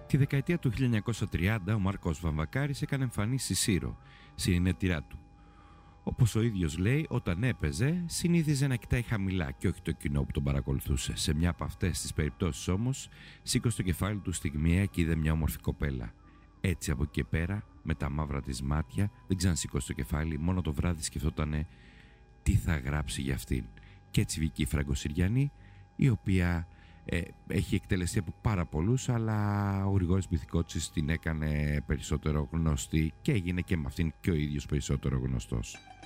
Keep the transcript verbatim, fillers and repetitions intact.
Τη δεκαετία του χίλια εννιακόσια τριάντα ο Μάρκος Βαμβακάρης έκανε εμφανίσεις στη Σύρο, συνεταιρά του. Όπως ο ίδιος λέει, όταν έπαιζε, συνήθιζε να κοιτάει χαμηλά και όχι το κοινό που τον παρακολουθούσε. Σε μια από αυτές τις περιπτώσεις όμως, σήκωσε το κεφάλι του στιγμιαία και είδε μια όμορφη κοπέλα. Έτσι από εκεί και πέρα, με τα μαύρα της μάτια, δεν ξανασήκωσε το κεφάλι, μόνο το βράδυ σκεφτότανε τι θα γράψει για αυτήν. Και έτσι βγήκε η Φραγκοσυριανή, η οποία ε, έχει εκτελεστεί από πάρα πολλούς, αλλά ο Γρηγόρης Μπιθικότσης την έκανε περισσότερο γνωστή και έγινε και με αυτήν και ο ίδιος περισσότερο γνωστός.